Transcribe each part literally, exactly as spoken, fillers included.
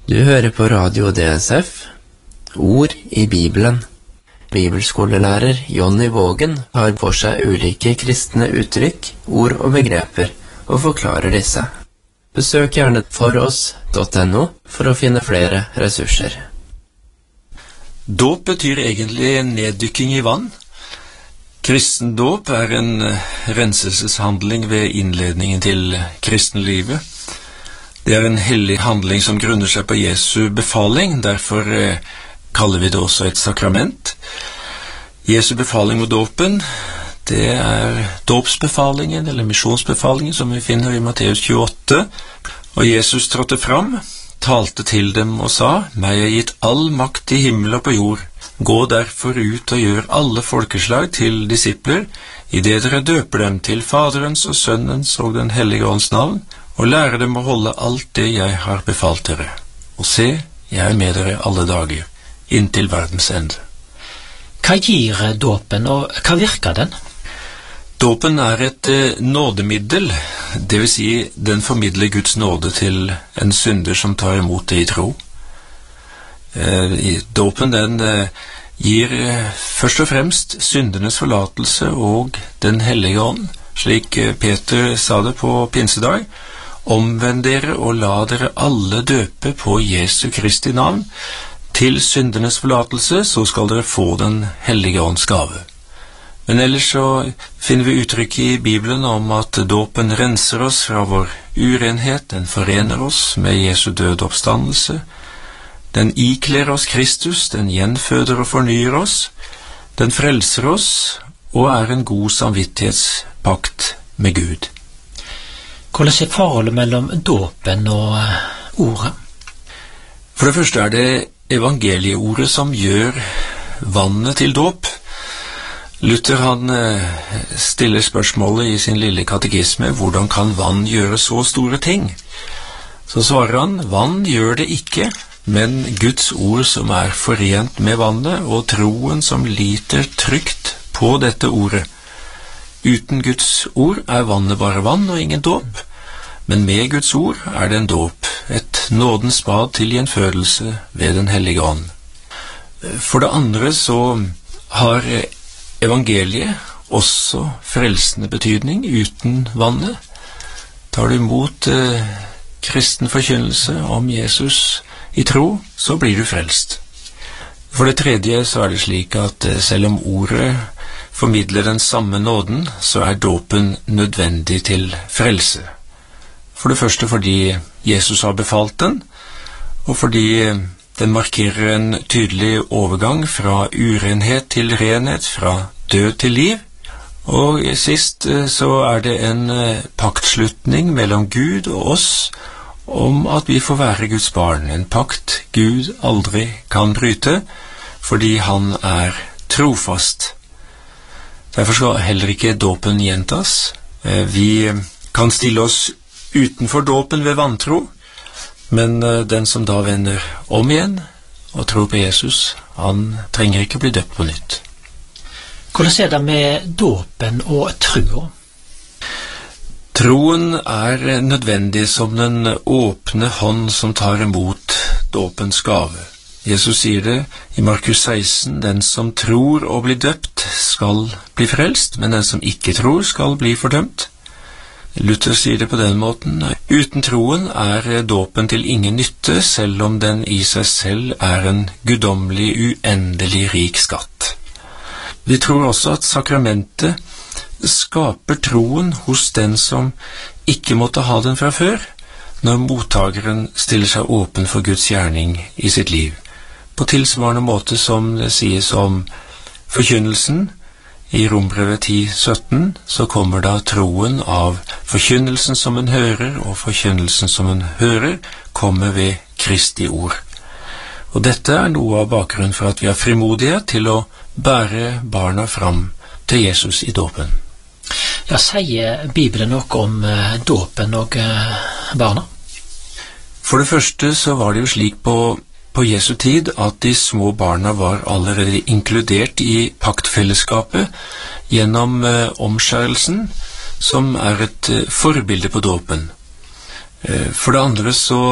Du hører på Radio D S F, Ord i Bibelen. Bibelskolelærer Jonny Vågen har for seg ulike kristne uttrykk, ord og begreper, og forklarer disse. Besøk gjerne foross punktum no for å finne flere ressurser. Dåp betyr egentlig neddykking i vann. Kristendåp er en renselseshandling ved innledningen til kristenlivet. Det er en hellig handling som grunner seg på Jesu befaling, derfor eh, kaller vi det også et sakrament. Jesu befaling og dåpen, det er dåpsbefalingen eller misjonsbefalingen som vi finner i Matteus tjueåtte. Og Jesus trådte fram, talte til dem og sa: «Meg er gitt all makt i himmel og på jord. Gå derfor ut og gjør alle folkeslag til disipler, i det dere døper dem til Faderens og Sønnens og den hellige ånds navn, og lære dem å holde alt det jeg har befalt dere. Og se, jeg er med dere alle dager, inntil verdens ende.» Hva gir dåpen, og hva virker den? Dåpen er et eh, nådemiddel, det vil si den formidler Guds nåde til en synder som tar imot det i tro. Eh, dåpen den eh, gir eh, først og fremst syndernes forlatelse og den hellige ånd, slik eh, Peter sa det på pinsedag: «Omvend dere og la dere alle døpe på Jesu Kristi navn, til syndernes forlatelse, så skal dere få den hellige ånds gave.» Men ellers så finner vi uttrykk i Bibelen om at dåpen renser oss fra vår urenhet, den forener oss med Jesu døde oppstandelse, den ikler oss Kristus, den gjenføder og fornyer oss, den frelser oss og er en god samvittighetspakt med Gud. Hvordan er forholdet mellom dåpen og ordet? For det første er det evangelieordet som gjør vannet til dåp. Luther han stiller spørsmålet i sin lille katekisme: hvordan kan vann gjøre så store ting? Så svarer han: vann gjør det ikke, men Guds ord som er forent med vannet, og troen som liter trygt på dette ordet. Uten Guds ord er vannet bare vann og ingen dåp, men med Guds ord er det en dåp, et nådens bad til gjenfødelse ved den hellige ånd. For det andre så har evangeliet også frelsende betydning. Uten vannet tar du imot eh, kristen forkynnelse om Jesus i tro, så blir du frelst. For det tredje så er det slik at eh, selv om ordet formidler den samme nåden, så er dåpen nødvendig til frelse. For det første fordi Jesus har befalt den, og fordi den markerer en tydelig overgang fra urenhet til renhet, fra død til liv. Og sist så er det en paktslutning mellom Gud og oss om at vi får være Guds barn, en pakt Gud aldri kan bryte, fordi han er trofast. Derfor skal heller ikke dåpen gjentas. Vi kan stille oss utenfor dåpen ved vantro, men den som da vender om igjen og tror på Jesus, han trenger ikke bli døpt på nytt. Hvordan er det med dåpen og troen? Troen er nødvendig som den åpne hånd som tar imot dåpens gave. Jesus sier det i Markus seksten: «Den som tror og blir døpt skal bli frelst, men den som ikke tror skal bli fordømt.» Luther sier det på den måten: «Uten troen er dåpen til ingen nytte, selv om den i seg selv er en guddommelig, uendelig rik skatt.» Vi tror også at sakramentet skaper troen hos den som ikke måtte ha den fra før, når mottageren stiller seg åpen for Guds gjerning i sitt liv. På tilsvarende måte som det sies om forkynnelsen i Rombrevet ti sytten, så kommer da troen av forkynnelsen som en hører, og forkynnelsen som en hører kommer ved Kristi ord. Og dette er noe av bakgrunnen for at vi har frimodighet til å bære barna fram til Jesus i dåpen. Ja, sier Bibelen noe om uh, dåpen og uh, barna? For det første så var det jo slik på, på Jesu tid at de små barna var allerede inkludert i paktfellesskapet gjennom uh, omskjærelsen, som er et uh, forbilde på dåpen. Uh, for det andre så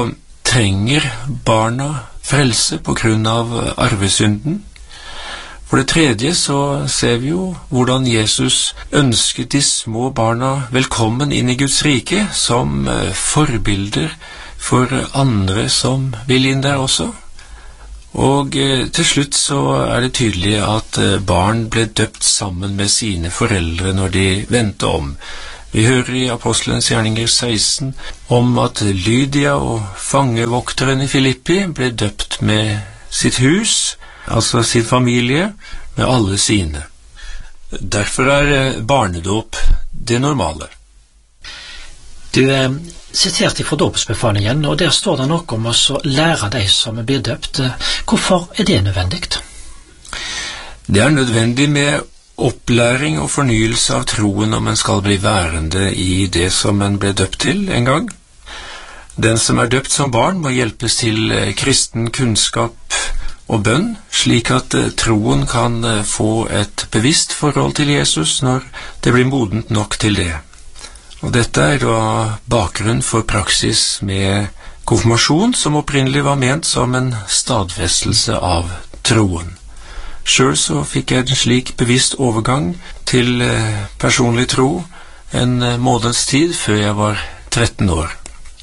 trenger barna frelse på grunn av arvesynden. For det tredje så ser vi jo hvordan Jesus ønsket de små barna velkommen inn i Guds rike som forbilder for andre som vil inn der også. Og til slutt så er det tydelig at barn ble døpt sammen med sine foreldre når de vendte om. Vi hører i Apostelens gjerninger seksten om at Lydia og fangevokteren i Filippi ble døpt med sitt hus, altså sin familie, med alle sine. Derfor er barnedåp det normale. Du er sitert fra dåpsbefalingen, og der står det noe om å lære de som blir døpt. Hvorfor er det nødvendig? Det er nødvendig med opplæring og fornyelse av troen om en skal bli værende i det som en ble døpt til en gang. Den som er døpt som barn må hjelpes til kristen kunnskap og bønn, slik at troen kan få et bevisst forhold til Jesus når det blir modent nok til det. Og dette er da bakgrunn for praksis med konfirmasjon, som opprinnelig var ment som en stadfestelse av troen. Selv så fikk jeg en slik bevisst overgang til personlig tro en måneds tid før jeg var tretten år.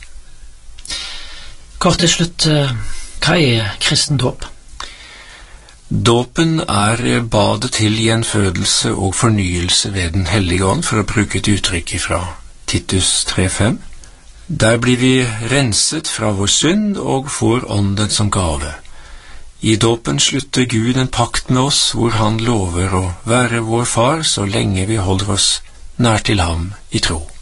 Kort til slutt, hva er kristen dåp? Dåpen er badet til gjenfødelse og fornyelse ved den hellige ånd, for å bruke et uttrykk fra Titus tre fem. Der blir vi renset fra vår synd og får ånden som gave. I dåpen slutter Gud en pakt med oss, hvor han lover å være vår far så lenge vi holder oss nær til ham i tro.